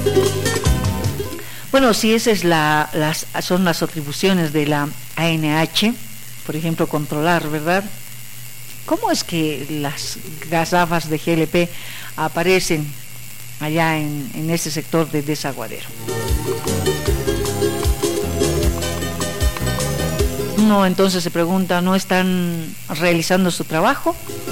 Bueno, si esas son las atribuciones de la ANH, por ejemplo, controlar, ¿verdad? ¿Cómo es que las gazafas de GLP aparecen allá en ese sector de Desaguadero? Uno entonces se pregunta, ¿no están realizando su trabajo?